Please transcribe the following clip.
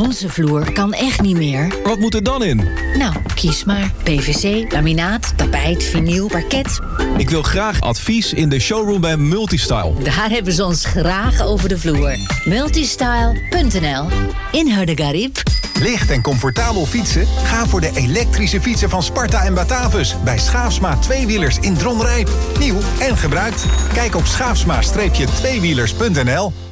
Onze vloer kan echt niet meer. Wat moet er dan in? Nou, kies maar. PVC, laminaat, tapijt, vinyl, parket. Ik wil graag advies in de showroom bij Multistyle. Daar hebben ze ons graag over de vloer. Multistyle.nl. In Hardergarib. Licht en comfortabel fietsen? Ga voor de elektrische fietsen van Sparta en Batavus bij Schaafsma Tweewielers in Dronrijp. Nieuw en gebruikt. Kijk op schaafsma-tweewielers.nl.